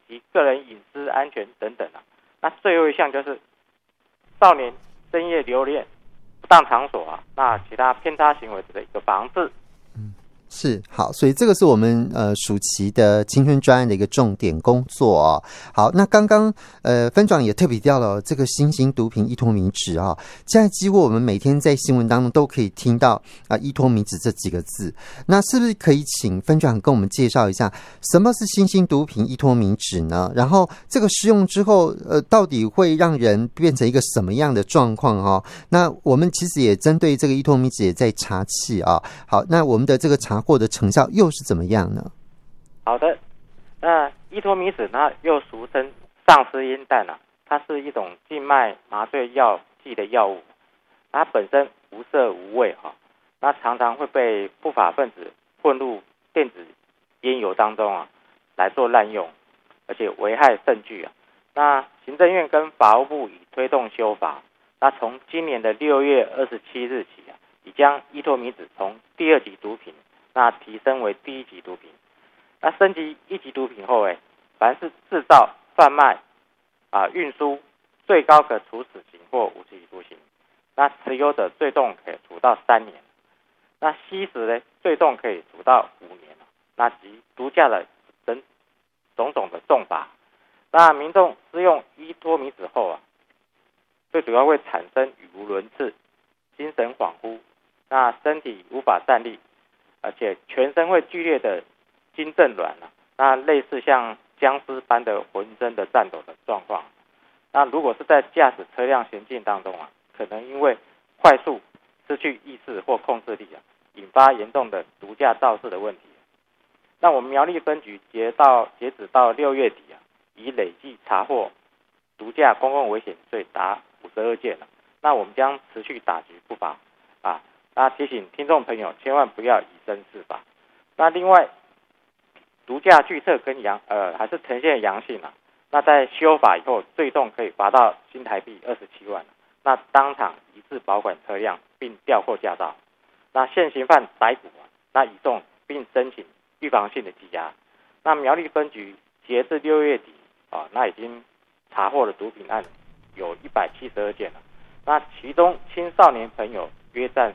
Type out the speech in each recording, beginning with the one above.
及个人隐私安全等等啊。那最后一项就是少年深夜留恋不当场所啊，那其他偏差行为的一个防治。 是好，所以这个是我们暑期的青春专案的一个重点工作哦。好，那刚刚分长也特别提到了这个新兴毒品依托米脂啊，现在几乎我们每天在新闻当中都可以听到依托米脂这几个字。那是不是可以请分长跟我们介绍一下什么是新兴毒品依托米脂呢？然后这个使用之后到底会让人变成一个什么样的状况哦？那我们其实也针对这个依托米脂也在查气啊。好，那我们的这个查获的成效又是怎么样呢？ 好的，那依托米脂呢，又俗称丧尸烟弹啊，它是一种静脉麻醉药剂的药物，它本身无色无味哈，那常常会被不法分子混入电子烟油当中啊，来做滥用，而且危害甚巨啊。那行政院跟法务部已推动修法，那从今年的6月27日起啊，已将依托米脂从第2级毒品那提升为第1级毒品。那升级1级毒品后，凡是制造、贩卖、运输，最高可处死刑或无期徒刑。那持有者最重可以处到3年。那吸食呢，最重可以处到5年。那及毒驾的种种的重罚。那民众施用依托米脂后最主要会产生语无伦次、精神恍惚，那身体无法站立，而且全身会剧烈的筋震挛那类似像僵尸般的浑身的颤抖的状况。那如果是在驾驶车辆行进当中可能因为快速失去意识或控制力引发严重的毒驾肇事的问题。那我们苗栗分局截止到6月底已累计查获毒驾公共危险罪达52件了。那我们将持续打击不法那提醒听众朋友千万不要以身试法。那另外毒驾拒测跟还是呈现阳性那在修法以后最重可以罚到新台币27万，那当场移至保管车辆并吊扣驾照。那现行犯逮捕那移送并申请预防性的羁押。那苗栗分局截至6月底那已经查获的毒品案有172件了。那其中青少年朋友约占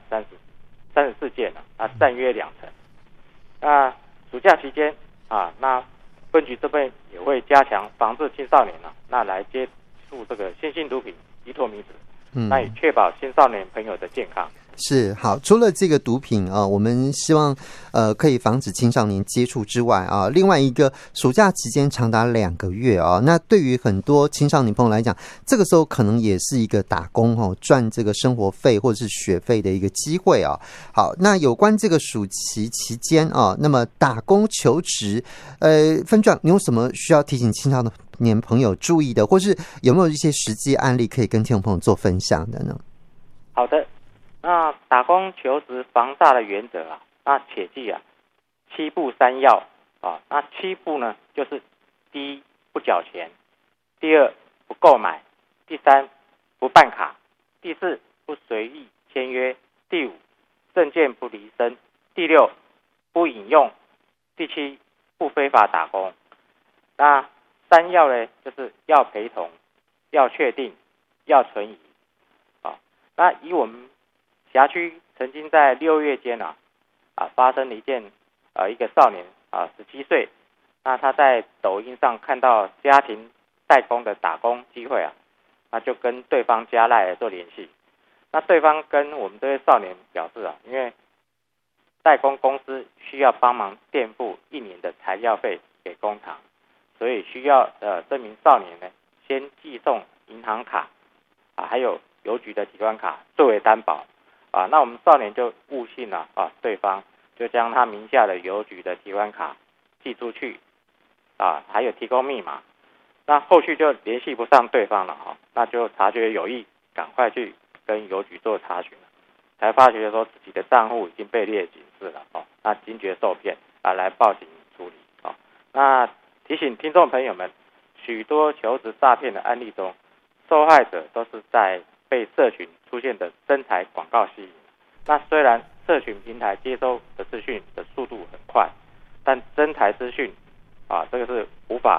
34件那占约20%。那暑假期间那分局这边也会加强防治青少年那来接触这个新兴毒品依托米脂，那也确保青少年朋友的健康。 是好，除了这个毒品我们希望可以防止青少年接触之外另外一个暑假期间长达2个月那对于很多青少年朋友来讲，这个时候可能也是一个打工赚这个生活费或者是学费的一个机会好，那有关这个暑期期间那么打工求职分长，你有什么需要提醒青少年朋友注意的，或是有没有一些实际案例可以跟听众朋友做分享的呢？ 好的，那打工求职防诈的原则那切记7不3要那7不呢，就是第一不缴钱，第二不购买，第3不办卡，第4不随意签约，第5证件不离身，第6不引用，第7不非法打工。那3要呢，就是要陪同，要确定，要存疑那以我们辖区曾经在6月间发生了一件一个少年17岁，那他在抖音上看到家庭代工的打工机会那就跟对方加赖做联系。那对方跟我们这位少年表示因为代工公司需要帮忙垫付1年的材料费给工厂，所以需要这名少年呢先寄送银行卡还有邮局的提款卡作为担保那我们少年就误信了对方就将他名下的邮局的提款卡寄出去还有提供密码。那后续就联系不上对方了那就察觉有异，赶快去跟邮局做查询才发觉说自己的账户已经被列警示了那惊觉受骗来报警处理那提醒听众朋友们，许多求职诈骗的案例中，受害者都是在被社群出现的真材广告吸引。那虽然社群平台接收的资讯的速度很快，但真材资讯这个是无法